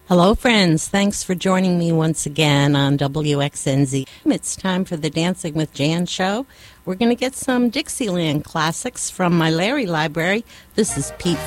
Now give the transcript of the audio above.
Hello, friends. Thanks for joining me once again on WXNZ. It's time for the Dancing with Jan show. We're going to get some Dixieland classics from my Larry library. This is Pete